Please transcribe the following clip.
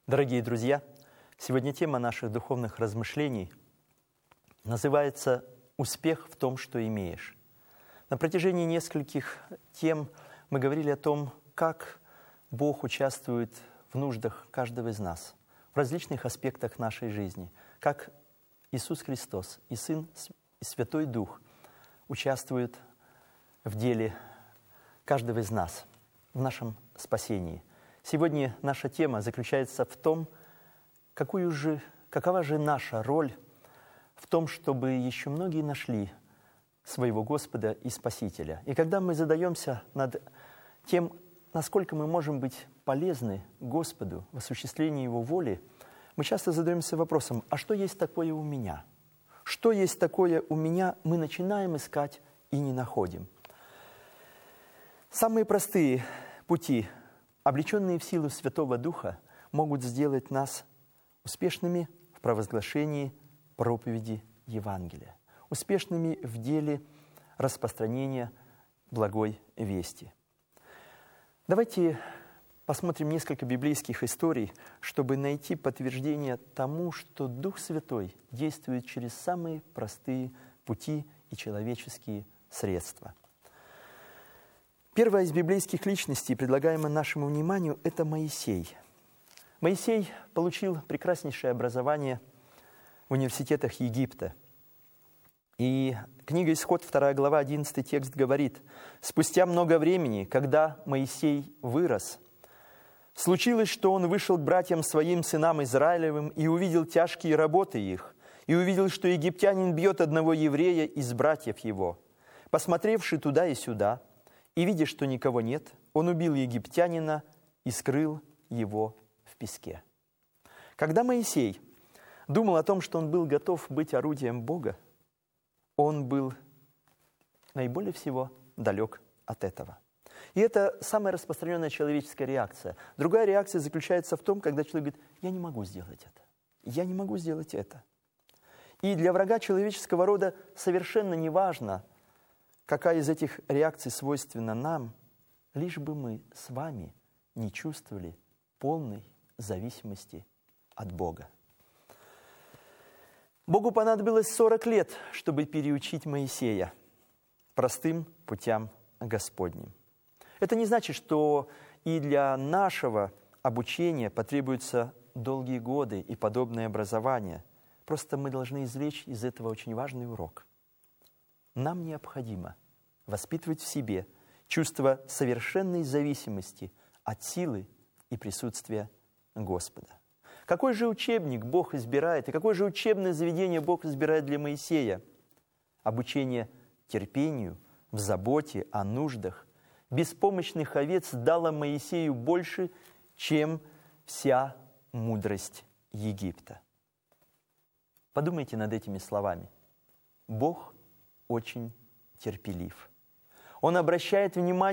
Дорогие друзья, сегодня тема наших духовных размышлений называется «Успех в том, что имеешь». На протяжении нескольких тем мы говорили о том, как Бог участвует в нуждах каждого из нас, в различных аспектах нашей жизни, как Иисус Христос и Сын и Святой Дух участвуют в деле каждого из нас, в нашем спасении. Сегодня наша тема заключается в том, какова же наша роль в том, чтобы еще многие нашли своего Господа и Спасителя. И когда мы задаемся над тем, насколько мы можем быть полезны Господу в осуществлении Его воли, мы часто задаемся вопросом: а что есть такое у меня? Что есть такое у меня, мы начинаем искать и не находим. Самые простые пути, облеченные в силу Святого Духа, могут сделать нас успешными в провозглашении проповеди Евангелия, успешными в деле распространения благой вести. Давайте посмотрим несколько библейских историй, чтобы найти подтверждение тому, что Дух Святой действует через самые простые пути и человеческие средства. Первая из библейских личностей, предлагаемая нашему вниманию, это Моисей. Моисей получил прекраснейшее образование в университетах Египта. И книга «Исход», 2 глава, 11 текст говорит: «Спустя много времени, когда Моисей вырос, случилось, что он вышел к братьям своим, сынам Израилевым, и увидел тяжкие работы их, и увидел, что египтянин бьет одного еврея из братьев его. Посмотревши туда и сюда, и видя, что никого нет, он убил египтянина и скрыл его в песке». Когда Моисей думал о том, что он был готов быть орудием Бога, он был наиболее всего далек от этого. И это самая распространенная человеческая реакция. Другая реакция заключается в том, когда человек говорит: я не могу сделать это, я не могу сделать это. И для врага человеческого рода совершенно не важно, какая из этих реакций свойственна нам, лишь бы мы с вами не чувствовали полной зависимости от Бога. Богу понадобилось 40 лет, чтобы переучить Моисея простым путям Господним. Это не значит, что и для нашего обучения потребуются долгие годы и подобное образование. Просто мы должны извлечь из этого очень важный урок. Нам необходимо воспитывать в себе чувство совершенной зависимости от силы и присутствия Господа. Какой же учебник Бог избирает, и какое же учебное заведение Бог избирает для Моисея? Обучение терпению, в заботе о нуждах беспомощных овец дало Моисею больше, чем вся мудрость Египта. Подумайте над этими словами. Бог очень терпелив. Он обращает внимание